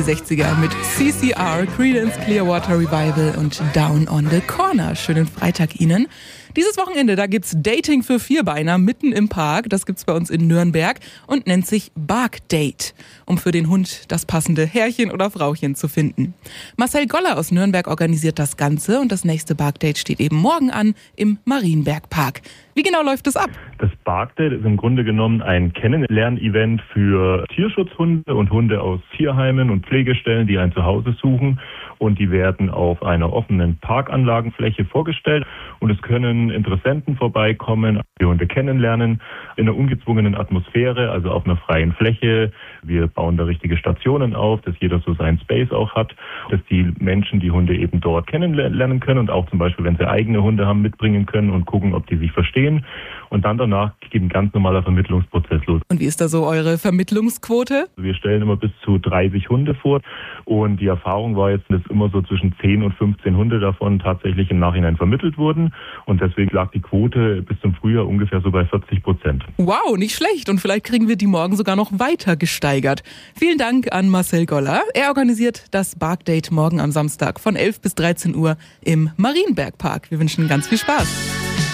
60er mit CCR, Creedence Clearwater Revival und Down on the Corner. Schönen Freitag Ihnen. Dieses Wochenende, da gibt's Dating für Vierbeiner mitten im Park. Das gibt's bei uns in Nürnberg und nennt sich Barkdate, um für den Hund das passende Herrchen oder Frauchen zu finden. Marcel Goller aus Nürnberg organisiert das Ganze und das nächste Barkdate steht eben morgen an im Marienbergpark. Wie genau läuft es ab? Das Barkdate ist im Grunde genommen ein Kennenlern-Event für Tierschutzhunde und Hunde aus Tierheimen und Pflegestellen, die ein Zuhause suchen. Und die werden auf einer offenen Parkanlagenfläche vorgestellt. Und es können Interessenten vorbeikommen, die Hunde kennenlernen, in einer ungezwungenen Atmosphäre, also auf einer freien Fläche. Wir bauen da richtige Stationen auf, dass jeder so seinen Space auch hat, dass die Menschen die Hunde eben dort kennenlernen können und auch zum Beispiel, wenn sie eigene Hunde haben, mitbringen können und gucken, ob die sich verstehen. Und dann danach geht ein ganz normaler Vermittlungsprozess los. Und wie ist da so eure Vermittlungsquote? Wir stellen immer bis zu 30 Hunde vor und die Erfahrung war jetzt, dass immer so zwischen 10 und 15 Hunde davon tatsächlich im Nachhinein vermittelt wurden und deswegen lag die Quote bis zum Frühjahr ungefähr so bei 40%. Wow, nicht schlecht und vielleicht kriegen wir die morgen sogar noch weiter gesteigert. Vielen Dank an Marcel Goller. Er organisiert das Barkdate morgen am Samstag von 11 bis 13 Uhr im Marienbergpark. Wir wünschen ganz viel Spaß.